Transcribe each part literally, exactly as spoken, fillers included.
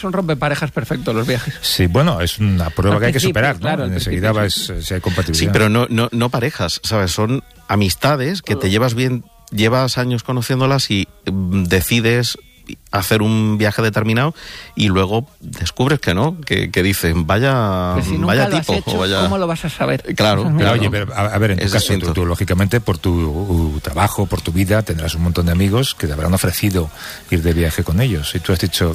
Son rompeparejas perfectos los viajes. Sí, bueno, es una prueba Al que hay que principio, superar, ¿no? claro, al Enseguida principio, ves si hay compatibilidad. Sí, pero no, no, no parejas, ¿sabes? Son amistades que te llevas bien, llevas años conociéndolas y mm, decides hacer un viaje determinado y luego descubres que no, que, que dicen, vaya, Pero si nunca vaya lo has tipo, hecho, o vaya... ¿cómo lo vas a saber? Claro, Mira, Pero, claro. oye, pero, a, a ver, en tu Es caso, tú, distinto. tú, lógicamente, por tu uh, trabajo, por tu vida, tendrás un montón de amigos que te habrán ofrecido ir de viaje con ellos. Y tú has dicho,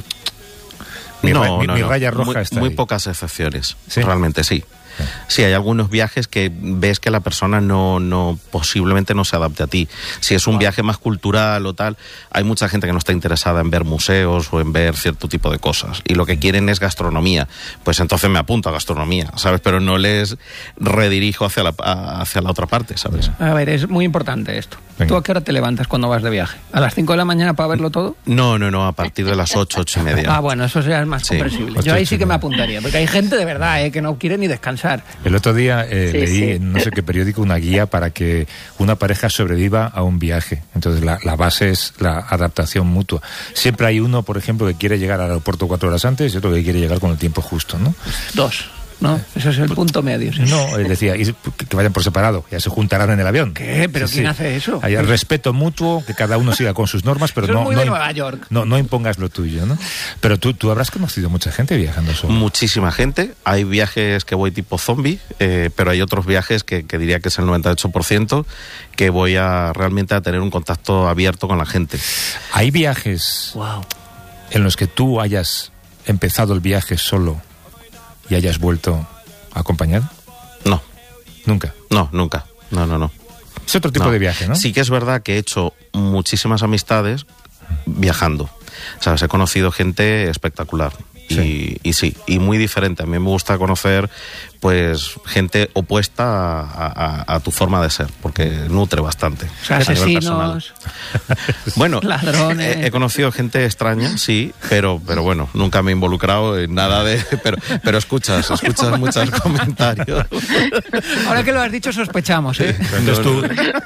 mi, no, ra- mi, no, mi no. raya roja muy, está muy ahí. pocas excepciones, ¿Sí? realmente sí. Sí, hay algunos viajes que ves que la persona no, no posiblemente no se adapte a ti. Si es un wow. viaje más cultural o tal, hay mucha gente que no está interesada en ver museos o en ver cierto tipo de cosas. Y lo que quieren es gastronomía. Pues entonces me apunto a gastronomía, ¿sabes? Pero no les redirijo hacia la, hacia la otra parte, ¿sabes? A ver, es muy importante esto. Venga. ¿Tú a qué hora te levantas cuando vas de viaje? ¿A las cinco de la mañana para verlo todo? No, no, no, a partir de las ocho, ocho y media. Ah, bueno, eso ya es más sí. comprensible. Yo ahí sí que me apuntaría, porque hay gente de verdad eh, que no quiere ni descansar. El otro día eh, sí, leí sí. en no sé qué periódico una guía para que una pareja sobreviva a un viaje. Entonces la, la base es la adaptación mutua. Siempre hay uno, por ejemplo, que quiere llegar al aeropuerto cuatro horas antes y otro que quiere llegar con el tiempo justo, ¿no? Dos. No, eso es el punto medio. ¿Sí? No, él decía, que vayan por separado, ya se juntarán en el avión. ¿Qué? ¿Pero sí, quién sí. hace eso? Hay el respeto mutuo, que cada uno siga con sus normas, pero eso no, es muy no, de Nueva York. No, no impongas lo tuyo, ¿no? Pero tú, tú habrás conocido mucha gente viajando solo. Muchísima gente. Hay viajes que voy tipo zombie, eh, pero hay otros viajes que, que diría que es el noventa y ocho por ciento que voy a realmente a tener un contacto abierto con la gente. Hay viajes wow. en los que tú hayas empezado el viaje solo y hayas vuelto acompañado? No. ¿Nunca? No, nunca. No, no, no. Es otro tipo no. de viaje, ¿no? Sí que es verdad que he hecho muchísimas amistades viajando. ¿Sabes? He conocido gente espectacular. Sí. Y, y sí, y muy diferente. A mí me gusta conocer pues gente opuesta a, a, a tu forma de ser, porque nutre bastante. O sea, asesinos, bueno, ladrones. He, he conocido gente extraña, sí, pero, pero bueno, nunca me he involucrado en nada de... Pero, pero escuchas, escuchas muchos comentarios. Ahora que lo has dicho, sospechamos, ¿eh? Sí, entonces tú...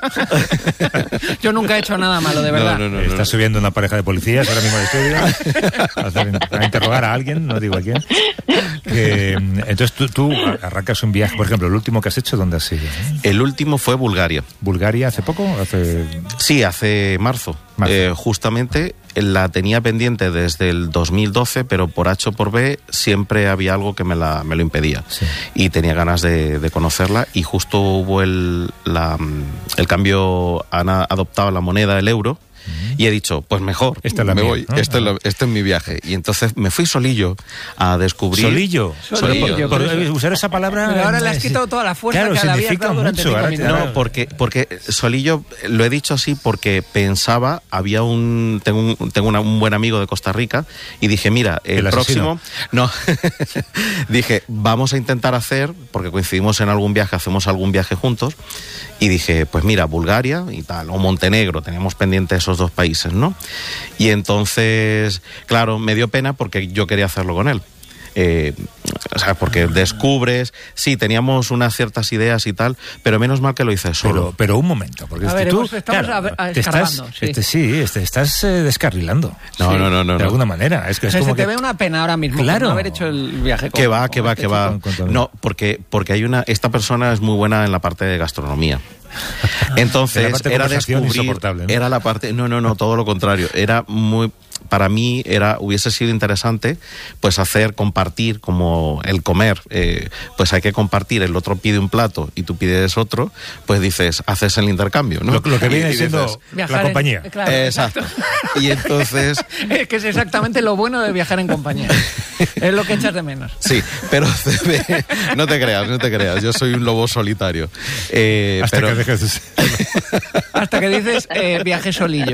no. Yo nunca he hecho nada malo, de verdad. No, no, no, Estás no. subiendo una pareja de policías ahora mismo al estudio a interrogar a alguien, no digo a quién. Que, entonces tú, tú arrancas un viaje, por ejemplo, el último que has hecho, ¿dónde has ido? ¿Eh? El último fue Bulgaria. ¿Bulgaria hace poco? Hace... Sí, hace marzo. marzo. Eh, justamente la tenía pendiente desde el dos mil doce, pero por H o por B siempre había algo que me, la, me lo impedía. Sí. Y tenía ganas de, de conocerla y justo hubo el, la, el cambio, han adoptado la moneda, el euro. Y he dicho, pues mejor, esta es la me mía, voy, ¿no? este, es lo, este es mi viaje. Y entonces me fui solillo a descubrir... ¿Solillo? Solillo. Por, por usar esa palabra... Pero ahora le has quitado toda la fuerza claro, que le habías dado durante mucho, cinco minutos. No, porque, porque solillo, lo he dicho así porque pensaba, había un... Tengo un, tengo una, un buen amigo de Costa Rica y dije, mira, el, el próximo... No, dije, vamos a intentar hacer, porque coincidimos en algún viaje, hacemos algún viaje juntos, y dije, pues mira, Bulgaria y tal, o Montenegro, teníamos pendiente esos dos países, ¿no? Y entonces, claro, me dio pena porque yo quería hacerlo con él. Eh, o sea, porque descubres, sí, teníamos unas ciertas ideas y tal, pero menos mal que lo hice solo. Pero, pero un momento, porque a ver, tú, hemos, estamos claro, a, a te estás, sí, este, sí te estás eh, descarrilando. No, sí, no, no, no. De no. alguna manera. Es que es o sea, como se te que... ve una pena ahora mismo claro. no haber hecho el viaje. Que va, que va, que va. No, porque, porque hay una... Esta persona es muy buena en la parte de gastronomía. Entonces, de era descubrir... ¿no? Era la parte... No, no, no, todo lo contrario. Era muy... Para mí era hubiese sido interesante pues hacer, compartir, como el comer, eh, pues hay que compartir, el otro pide un plato y tú pides otro, pues dices, haces el intercambio, ¿no? Lo, lo que viene y, y siendo dices, la compañía. En, claro, exacto. Y entonces... Es que es exactamente lo bueno de viajar en compañía. Es lo que echas de menos. Sí, pero no te creas, no te creas, yo soy un lobo solitario. Eh, Hasta pero... que dejes de ser. Hasta que dices eh, viaje solillo.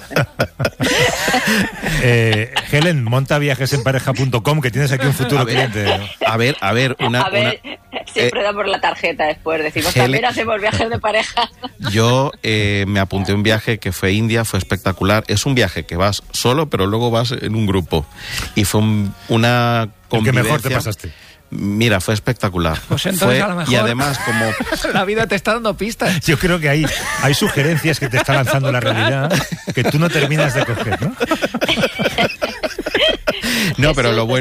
Eh, Helen, monta viajes en pareja punto com, que tienes aquí un futuro a ver, cliente. A ver, a ver, una... A ver, una, siempre eh, damos la tarjeta después, decimos, Helen, también hacemos viajes de pareja. Yo eh, me apunté a un viaje que fue India, fue espectacular. Es un viaje que vas solo, pero luego vas en un grupo. Y fue un, una convivencia... ¿El que mejor te pasaste? Mira, fue espectacular. Pues entonces, fue, a lo mejor, y además, como... la vida te está dando pistas. Yo creo que hay, hay sugerencias que te está lanzando la realidad que tú no terminas de coger, ¿no? No, pero lo bueno